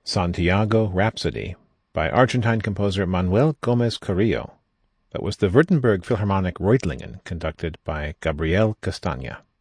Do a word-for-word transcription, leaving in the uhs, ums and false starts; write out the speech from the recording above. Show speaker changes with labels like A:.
A: Santiago Rhapsody by Argentine composer Manuel Gomez Carrillo. That was the Württemberg Philharmonic Reutlingen, conducted by Gabriel Castagna.